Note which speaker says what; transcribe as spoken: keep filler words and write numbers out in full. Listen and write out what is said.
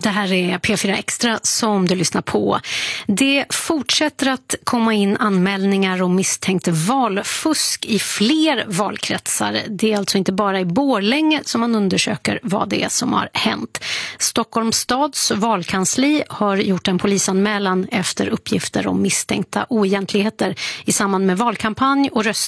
Speaker 1: Det här är P fyra Extra som du lyssnar på. Det fortsätter att komma in anmälningar om misstänkt valfusk i fler valkretsar. Det är alltså inte bara i Borlänge som man undersöker vad det är som har hänt. Stockholms stads valkansli har gjort en polisanmälan efter uppgifter om misstänkta oegentligheter i samband med valkampanj och röst